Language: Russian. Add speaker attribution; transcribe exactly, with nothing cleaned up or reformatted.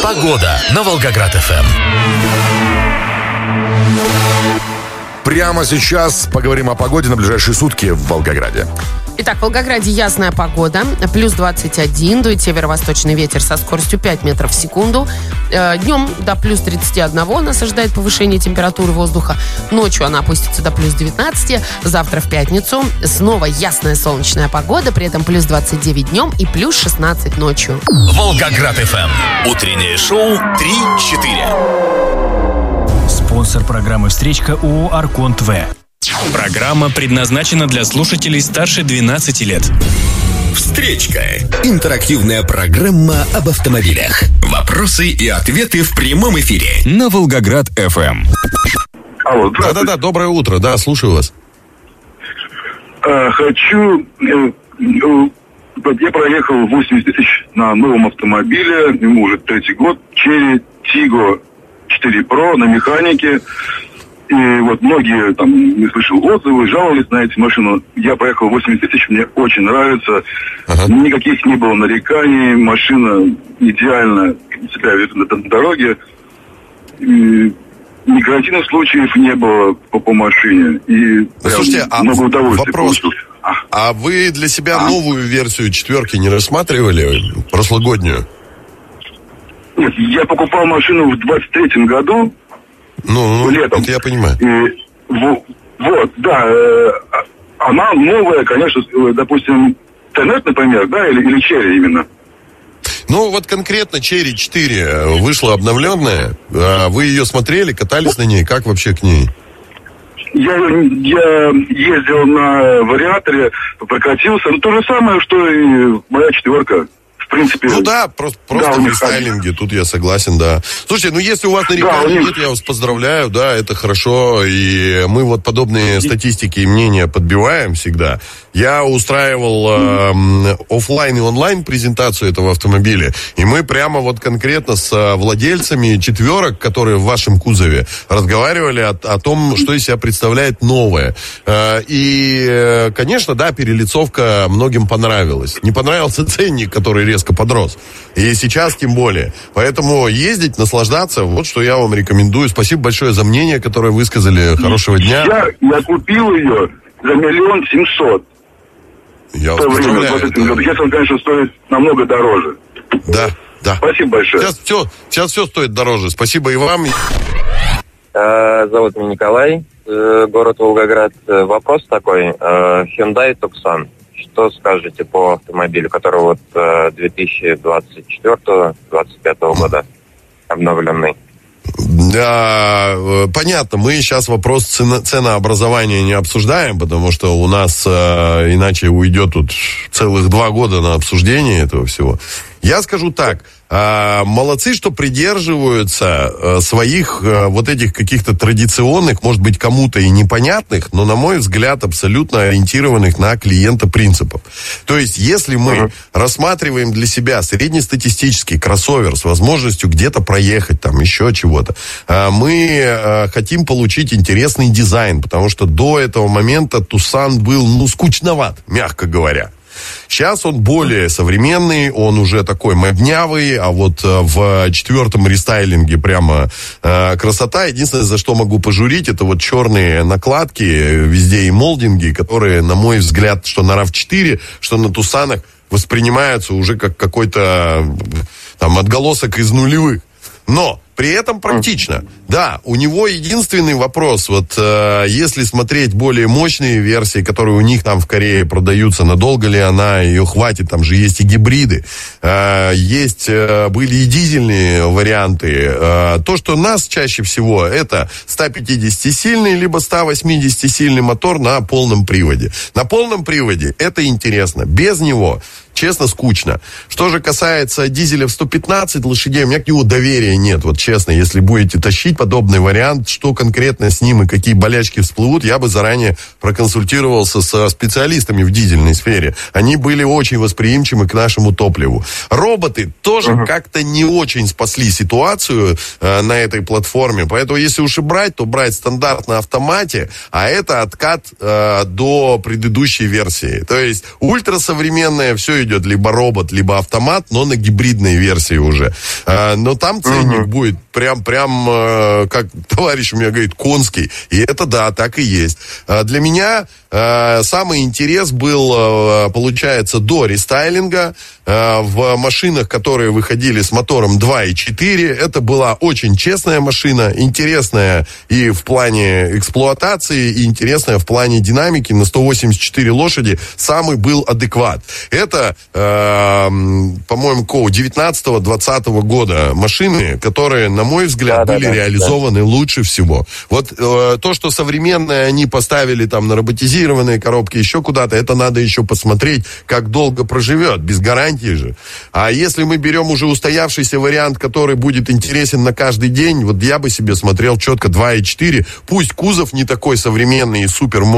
Speaker 1: Погода на Волгоград-ФМ.
Speaker 2: Прямо сейчас поговорим о погоде на ближайшие сутки в Волгограде.
Speaker 3: Итак, в Волгограде ясная погода, плюс двадцать один, дует северо-восточный ветер со скоростью пять метров в секунду. Днем до плюс тридцать один нас ожидает повышение температуры воздуха. Ночью она опустится до плюс девятнадцать. Завтра в пятницу снова ясная солнечная погода, при этом плюс двадцать девять днем и плюс шестнадцать ночью.
Speaker 1: Волгоград-ФМ. Утреннее шоу три-четыре.
Speaker 4: Спонсор программы «Встречка» ООО «Арконт В».
Speaker 5: Программа предназначена для слушателей старше двенадцати лет.
Speaker 1: Встречка. Интерактивная программа об автомобилях. Вопросы и ответы в прямом эфире.
Speaker 4: На Волгоград-ФМ.
Speaker 6: Алло,
Speaker 2: Да-да-да, доброе утро. Да, слушаю вас.
Speaker 6: А, хочу... э, э, Я проехал восемьдесят тысяч на новом автомобиле. Ему уже третий год. Chery Tiggo четыре про на механике. И вот многие там, не слышал отзывы, жаловались на эти машины. Я проехал восемьдесят тысяч, мне очень нравится. Ага. Никаких не было нареканий. Машина идеально себя ведет на, на дороге. И негативных случаев не было по, по машине. И
Speaker 2: слушайте, а
Speaker 6: много удовольствия
Speaker 2: вопрос.
Speaker 6: получил. А.
Speaker 2: а вы для себя
Speaker 6: а?
Speaker 2: новую версию четверки не рассматривали? Прошлогоднюю?
Speaker 6: Нет, я покупал машину в двадцать третьем году.
Speaker 2: Ну,
Speaker 6: летом.
Speaker 2: Это я понимаю.
Speaker 6: И, вот, вот, да. Э, она новая, конечно, допустим, Тенет, например, да, или, или Chery именно.
Speaker 2: Ну, вот конкретно Chery четыре вышла обновленная. Вы ее смотрели, катались на ней? Как вообще к ней?
Speaker 6: Я, я ездил на вариаторе, прокатился. Ну, то же самое, что и моя четверка. В принципе,
Speaker 2: ну да, просто, просто
Speaker 6: да,
Speaker 2: в рестайлинге, тут я согласен, да. Слушайте, ну если у вас нареканий да, нет, я вас поздравляю, да, это хорошо, и мы вот подобные статистики и мнения подбиваем всегда. Я устраивал э, офлайн и онлайн презентацию этого автомобиля, и мы прямо вот конкретно с владельцами четверок, которые в вашем кузове, разговаривали о, о том, что из себя представляет новое. Э, и, конечно, да, перелицовка многим понравилась. Не понравился ценник, который резко подрос. И сейчас тем более. Поэтому ездить, наслаждаться, вот что я вам рекомендую. Спасибо большое за мнение, которое высказали. Хорошего дня.
Speaker 6: Я, я купил ее за миллион семьсот.
Speaker 2: Я вас поздравляю. Это...
Speaker 6: Сейчас он, конечно, стоит намного дороже.
Speaker 2: Да, да.
Speaker 6: Спасибо большое.
Speaker 2: Сейчас все, сейчас все стоит дороже. Спасибо и вам.
Speaker 7: Зовут меня Николай, город Волгоград. Вопрос такой. Hyundai Tucson. Что скажете по автомобилю, который вот две тысячи двадцать четвёртого — двадцать пятого года обновленный?
Speaker 2: Да, понятно, мы сейчас вопрос цена, ценообразования не обсуждаем, потому что у нас э, иначе уйдет тут целых два года на обсуждение этого всего. Я скажу так, э, молодцы, что придерживаются э, своих э, вот этих каких-то традиционных, может быть, кому-то и непонятных, но, на мой взгляд, абсолютно ориентированных на клиента принципов. То есть, если мы uh-huh. рассматриваем для себя среднестатистический кроссовер с возможностью где-то проехать, там, еще чего-то, э, мы э, хотим получить интересный дизайн, потому что до этого момента Tucson был, ну, скучноват, мягко говоря. Сейчас он более современный, он уже такой моднявый, а вот э, в четвертом рестайлинге прямо э, красота. Единственное, за что могу пожурить, это вот черные накладки везде и молдинги, которые, на мой взгляд, что на рав четыре, что на Тусанах воспринимаются уже как какой-то там отголосок из нулевых. Но при этом практично. Да, у него единственный вопрос, вот э, если смотреть более мощные версии, которые у них там в Корее продаются, надолго ли она, ее хватит, там же есть и гибриды, э, есть, э, были и дизельные варианты. Э, то, что нас чаще всего, это сто пятидесятисильный, либо сто восьмидесятисильный мотор на полном приводе. На полном приводе это интересно. Без него, честно, скучно. Что же касается дизеля в сто пятнадцать лошадей, у меня к нему доверия нет, вот честно, если будете тащить подобный вариант, что конкретно с ним и какие болячки всплывут, я бы заранее проконсультировался со специалистами в дизельной сфере. Они были очень восприимчивы к нашему топливу. Роботы тоже uh-huh. как-то не очень спасли ситуацию э, на этой платформе, поэтому если уж и брать, то брать стандарт на автомате, а это откат э, до предыдущей версии. То есть ультрасовременное, все идет либо робот, либо автомат, но на гибридной версии уже. А, но там ценник uh-huh. будет прям, прям, э, как товарищ у меня говорит, конский. И это, да, так и есть. А для меня э, самый интерес был, э, получается, до рестайлинга э, в машинах, которые выходили с мотором два и четыре. Это была очень честная машина, интересная и в плане эксплуатации, и интересная в плане динамики. На сто восемьдесят четыре лошади самый был адекват. Это, э, по-моему, девятнадцатого-двадцатого года машины, которые, на мой взгляд, да, были да, да, реализованы да. лучше всего. Вот э, то, что современные они поставили там на роботизированные коробки, еще куда-то, это надо еще посмотреть, как долго проживет, без гарантии же. А если мы берем уже устоявшийся вариант, который будет интересен на каждый день, вот я бы себе смотрел четко два и четыре, пусть кузов не такой современный и супер